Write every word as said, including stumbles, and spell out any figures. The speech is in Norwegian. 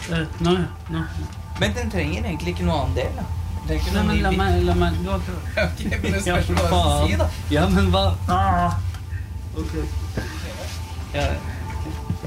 Uh, nå, nå. Men den trenger egentlig ikke noe annen del, da. Det er ikke Nei, noe men la ny meg, la meg, du har bit. Ok, men det spørs hva du faen. sier, da. Ja, men hva? Ah. Ok. Ja,